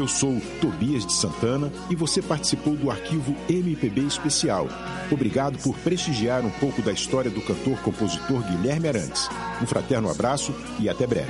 Eu sou Tobias de Santana e você participou do arquivo MPB Especial. Obrigado por prestigiar um pouco da história do cantor-compositor Guilherme Arantes. Um fraterno abraço e até breve.